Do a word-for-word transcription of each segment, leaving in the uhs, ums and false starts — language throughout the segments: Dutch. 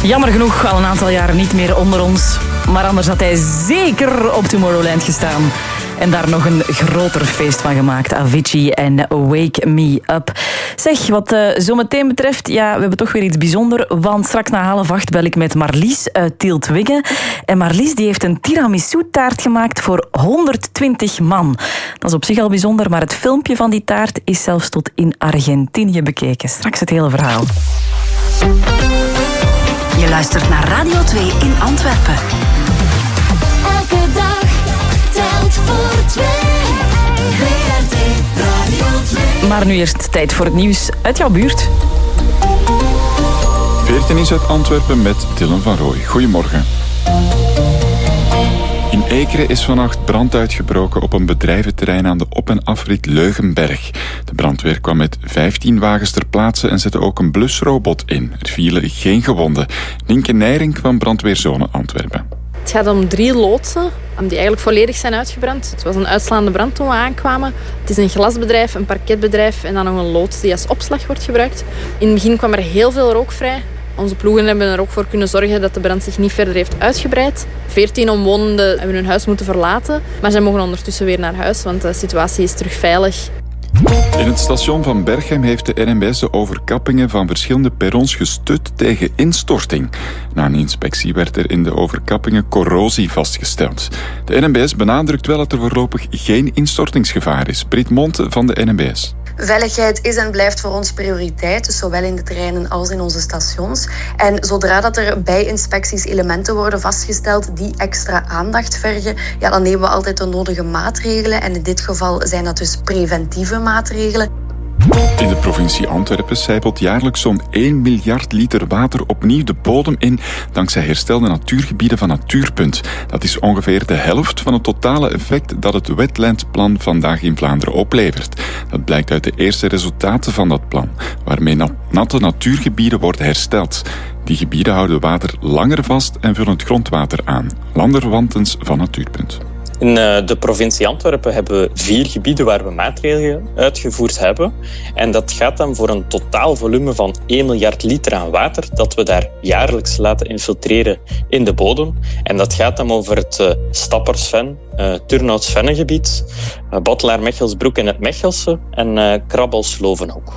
Jammer genoeg al een aantal jaren niet meer onder ons. Maar anders had hij zeker op Tomorrowland gestaan. En daar nog een groter feest van gemaakt. Avicii en Wake Me Up. Zeg, wat uh, zometeen betreft, ja, we hebben toch weer iets bijzonders. Want straks na half acht bel ik met Marlies uit Tieltwigge. En Marlies die heeft een tiramisu-taart gemaakt voor honderdtwintig man. Dat is op zich al bijzonder, maar het filmpje van die taart is zelfs tot in Argentinië bekeken. Straks het hele verhaal. Je luistert naar Radio twee in Antwerpen. Elke dag telt voor twee. V R T Radio twee. Maar nu eerst tijd voor het nieuws uit jouw buurt. veertien is uit Antwerpen met Dylan van Rooij. Goedemorgen. In Ekeren is vannacht brand uitgebroken op een bedrijventerrein aan de op- en afrit Leugenberg. De brandweer kwam met vijftien wagens ter plaatse en zette ook een blusrobot in. Er vielen geen gewonden. Nienke Nijring van Brandweerzone Antwerpen. Het gaat om drie loodsen die eigenlijk volledig zijn uitgebrand. Het was een uitslaande brand toen we aankwamen. Het is een glasbedrijf, een parketbedrijf en dan nog een loods die als opslag wordt gebruikt. In het begin kwam er heel veel rook vrij. Onze ploegen hebben er ook voor kunnen zorgen dat de brand zich niet verder heeft uitgebreid. Veertien omwonenden hebben hun huis moeten verlaten. Maar zij mogen ondertussen weer naar huis, want de situatie is terug veilig. In het station van Berchem heeft de R N B S de overkappingen van verschillende perrons gestut tegen instorting. Na een inspectie werd er in de overkappingen corrosie vastgesteld. De R N B S benadrukt wel dat er voorlopig geen instortingsgevaar is. Brit Monte van de R N B S. Veiligheid is en blijft voor ons prioriteit, dus zowel in de terreinen als in onze stations. En zodra dat er bij inspecties elementen worden vastgesteld die extra aandacht vergen, ja, dan nemen we altijd de nodige maatregelen. En in dit geval zijn dat dus preventieve maatregelen. In de provincie Antwerpen sijpelt jaarlijks zo'n één miljard liter water opnieuw de bodem in dankzij herstelde natuurgebieden van Natuurpunt. Dat is ongeveer de helft van het totale effect dat het Wetlandplan vandaag in Vlaanderen oplevert. Dat blijkt uit de eerste resultaten van dat plan, waarmee natte natuurgebieden worden hersteld. Die gebieden houden water langer vast en vullen het grondwater aan. Landerwantens van Natuurpunt. In de provincie Antwerpen hebben we vier gebieden waar we maatregelen uitgevoerd hebben. En dat gaat dan voor een totaal volume van één miljard liter aan water dat we daar jaarlijks laten infiltreren in de bodem. En dat gaat dan over het uh, Stappers-Ven, uh, Turnhout-Svennengebied, uh, Bottelaar-Mechelsbroek en het Mechelse en uh, Krabbels-Lovenhoek.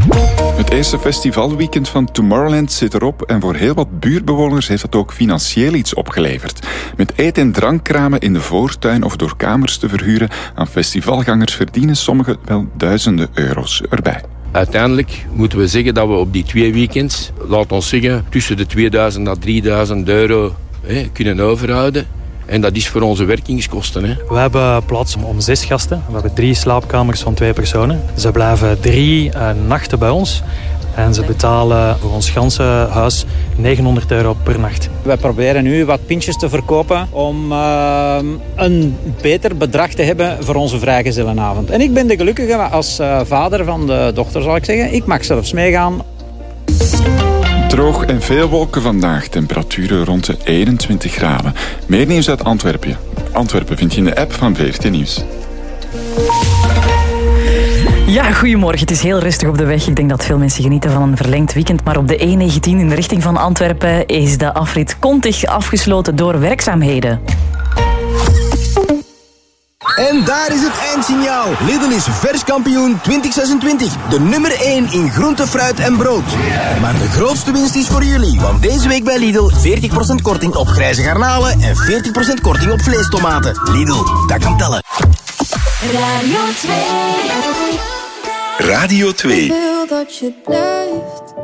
Het eerste festivalweekend van Tomorrowland zit erop en voor heel wat buurtbewoners heeft dat ook financieel iets opgeleverd. Met eet- en drankkramen in de voortuin of door kamers te verhuren aan festivalgangers verdienen sommigen wel duizenden euro's erbij. Uiteindelijk moeten we zeggen dat we op die twee weekends, laat ons zeggen, tussen de tweeduizend à drieduizend euro hè, kunnen overhouden. En dat is voor onze werkingskosten. Hè. We hebben plaats om zes gasten. We hebben drie slaapkamers van twee personen. Ze blijven drie uh, nachten bij ons. En ze betalen voor ons ganse huis negenhonderd euro per nacht. Wij proberen nu wat pintjes te verkopen om uh, een beter bedrag te hebben voor onze vrijgezellenavond. En ik ben de gelukkige als uh, vader van de dochter, zal ik zeggen. Ik mag zelfs meegaan. Droog en veel wolken vandaag. Temperaturen rond de eenentwintig graden. Meer nieuws uit Antwerpen. Antwerpen vind je in de app van V R T Nieuws. Ja, goedemorgen. Het is heel rustig op de weg. Ik denk dat veel mensen genieten van een verlengd weekend. Maar op de E negentien in de richting van Antwerpen is de afrit Kontig afgesloten door werkzaamheden. En daar is het eindsignaal. Lidl is verskampioen twintig zesentwintig. De nummer één in groente, fruit en brood. Maar de grootste winst is voor jullie. Want deze week bij Lidl veertig procent korting op grijze garnalen en veertig procent korting op vleestomaten. Lidl, dat kan tellen. Radio twee. Radio twee. Ik wil dat je blijft.